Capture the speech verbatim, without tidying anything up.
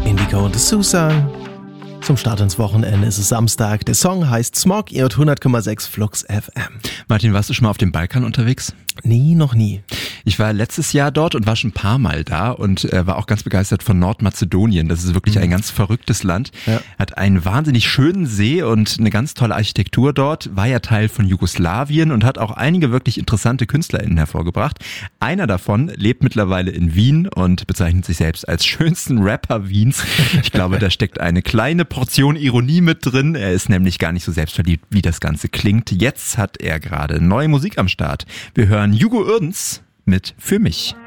Indigo und Susan. Zum Start ins Wochenende ist es Samstag. Der Song heißt Smog, ihr hört hundert Komma sechs Flux F M. Martin, warst du schon mal auf dem Balkan unterwegs? Nie, noch nie. Ich war letztes Jahr dort und war schon ein paar Mal da und äh, war auch ganz begeistert von Nordmazedonien. Das ist wirklich mhm. ein ganz verrücktes Land. Ja. Hat einen wahnsinnig schönen See und eine ganz tolle Architektur dort. War ja Teil von Jugoslawien und hat auch einige wirklich interessante KünstlerInnen hervorgebracht. Einer davon lebt mittlerweile in Wien und bezeichnet sich selbst als schönsten Rapper Wiens. Ich glaube, da steckt eine kleine Portion Ironie mit drin. Er ist nämlich gar nicht so selbstverliebt, wie das Ganze klingt. Jetzt hat er gerade neue Musik am Start. Wir hören Hugo Urbans mit Für mich.